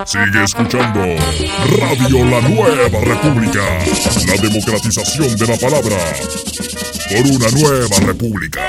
Sigue escuchando Radio La Nueva República, la democratización de la palabra por una nueva república.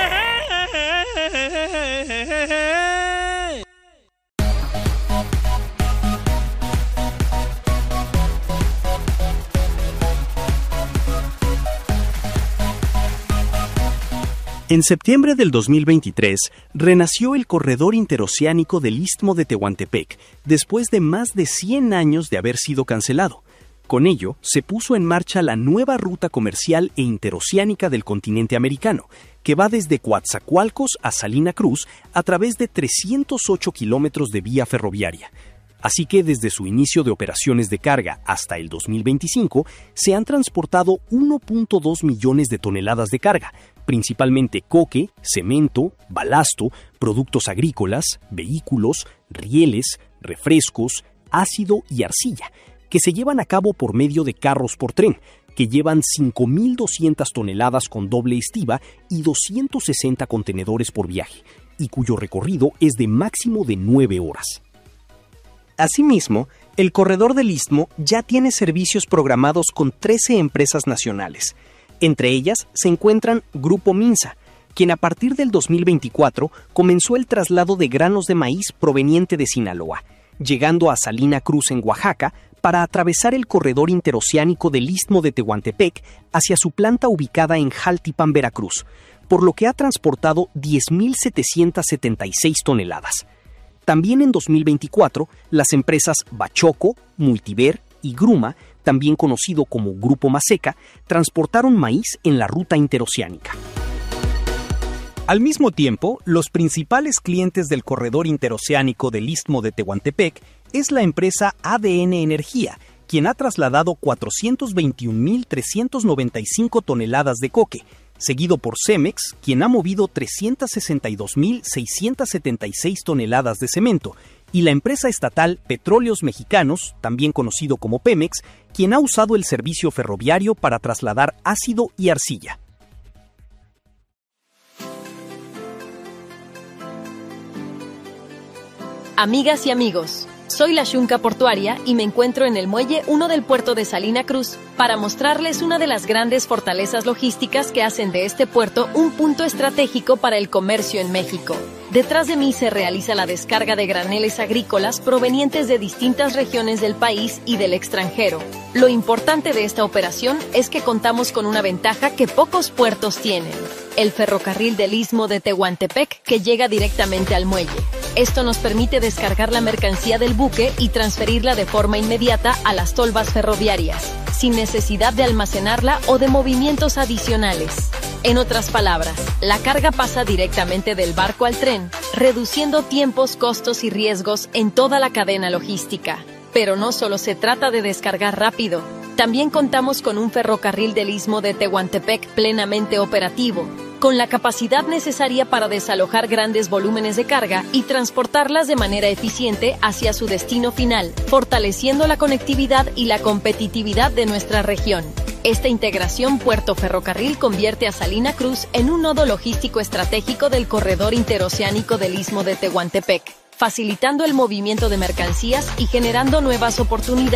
En septiembre del 2023, renació el corredor interoceánico del Istmo de Tehuantepec, después de más de 100 años de haber sido cancelado. Con ello, se puso en marcha la nueva ruta comercial e interoceánica del continente americano, que va desde Coatzacoalcos a Salina Cruz a través de 308 kilómetros de vía ferroviaria. Así que desde su inicio de operaciones de carga hasta el 2025, se han transportado 1.2 millones de toneladas de carga, principalmente coque, cemento, balasto, productos agrícolas, vehículos, rieles, refrescos, ácido y arcilla, que se llevan a cabo por medio de carros por tren, que llevan 5.200 toneladas con doble estiba y 260 contenedores por viaje, y cuyo recorrido es de máximo de 9 horas. Asimismo, el corredor del Istmo ya tiene servicios programados con 13 empresas nacionales. Entre ellas se encuentran Grupo Minsa, quien a partir del 2024 comenzó el traslado de granos de maíz proveniente de Sinaloa, llegando a Salina Cruz en Oaxaca para atravesar el corredor interoceánico del Istmo de Tehuantepec hacia su planta ubicada en Jaltipan, Veracruz, por lo que ha transportado 10.776 toneladas. También en 2024, las empresas Bachoco, Multiver y Gruma, también conocido como Grupo Maseca, transportaron maíz en la ruta interoceánica. Al mismo tiempo, los principales clientes del corredor interoceánico del Istmo de Tehuantepec es la empresa ADN Energía, quien ha trasladado 421.395 toneladas de coque, seguido por Cemex, quien ha movido 362.676 toneladas de cemento, y la empresa estatal Petróleos Mexicanos, también conocido como Pemex, quien ha usado el servicio ferroviario para trasladar ácido y arcilla. Amigas y amigos, soy la Xunca Portuaria y me encuentro en el Muelle 1 del puerto de Salina Cruz para mostrarles una de las grandes fortalezas logísticas que hacen de este puerto un punto estratégico para el comercio en México. Detrás de mí se realiza la descarga de graneles agrícolas provenientes de distintas regiones del país y del extranjero. Lo importante de esta operación es que contamos con una ventaja que pocos puertos tienen: el ferrocarril del Istmo de Tehuantepec, que llega directamente al muelle. Esto nos permite descargar la mercancía del buque y transferirla de forma inmediata a las tolvas ferroviarias, sin necesidad de almacenarla o de movimientos adicionales. En otras palabras, la carga pasa directamente del barco al tren, reduciendo tiempos, costos y riesgos en toda la cadena logística. Pero no solo se trata de descargar rápido, también contamos con un ferrocarril del Istmo de Tehuantepec plenamente operativo, con la capacidad necesaria para desalojar grandes volúmenes de carga y transportarlas de manera eficiente hacia su destino final, fortaleciendo la conectividad y la competitividad de nuestra región. Esta integración puerto-ferrocarril convierte a Salina Cruz en un nodo logístico estratégico del corredor interoceánico del Istmo de Tehuantepec, facilitando el movimiento de mercancías y generando nuevas oportunidades